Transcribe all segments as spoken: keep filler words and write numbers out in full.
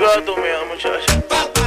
plato, mía, muchacha.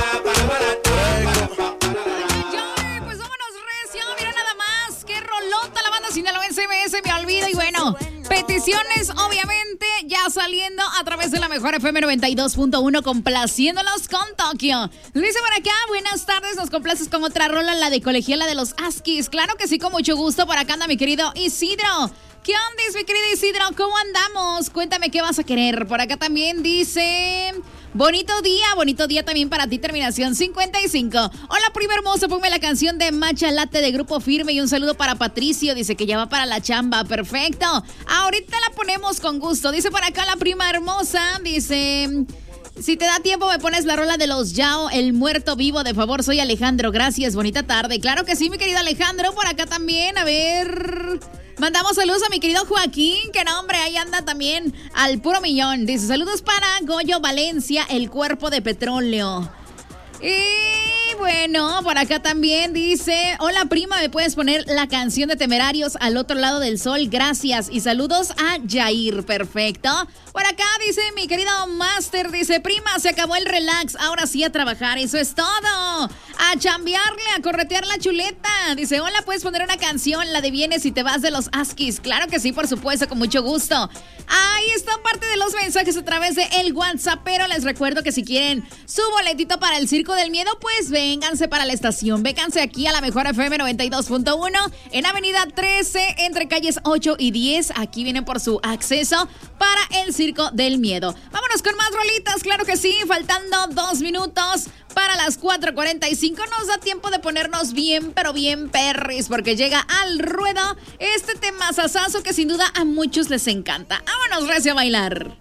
Pues vámonos recio, mira nada más. Qué rolota la banda sinaloense, se me olvida. Y bueno, peticiones obviamente ya saliendo a través de la mejor F M noventa y dos punto uno, complaciéndolos con Tokio. Dice por acá, buenas tardes, nos complaces con otra rola, la de Colegiala de los Askis. Claro que sí, con mucho gusto. Por acá anda mi querido Isidro. ¿Qué onda, mi querido Isidro? ¿Cómo andamos? Cuéntame qué vas a querer. Por acá también dice... Bonito día, bonito día también para ti, terminación cincuenta y cinco. Hola, primo hermoso, ponme la canción de Matcha Latte de Grupo Firme y un saludo para Patricio, dice que ya va para la chamba, perfecto. Ahorita la ponemos con gusto, dice por acá la prima hermosa, dice... Si te da tiempo me pones la rola de los Yao, el muerto vivo, de favor, soy Alejandro, gracias, bonita tarde. Claro que sí, mi querido Alejandro, por acá también, a ver... Mandamos saludos a mi querido Joaquín, que no, hombre, ahí anda también al puro millón. Dice, saludos para Goyo Valencia, el cuerpo de petróleo. Y bueno, por acá también dice, hola prima, ¿me puedes poner la canción de Temerarios Al Otro Lado del Sol? Gracias. Y saludos a Jair, perfecto. Por acá dice mi querido Master, dice, prima, se acabó el relax, ahora sí a trabajar, eso es todo. A chambearle, a corretear la chuleta. Dice, hola, ¿puedes poner una canción, la de Vienes y te vas de los Askis? Claro que sí, por supuesto, con mucho gusto. Ahí están parte de los mensajes a través de el WhatsApp, pero les recuerdo que si quieren su boletito para el Circo del Miedo, pues vénganse para la estación, vénganse aquí a la mejor F M noventa y dos punto uno, en Avenida trece, entre calles ocho y diez, aquí vienen por su acceso para el Circo del Miedo. Vámonos con más rolitas, claro que sí, faltando dos minutos para las cuatro cuarenta y cinco, nos da tiempo de ponernos bien, pero bien perris, porque llega al ruedo este tema sasazo que sin duda a muchos les encanta. Vámonos recio a bailar.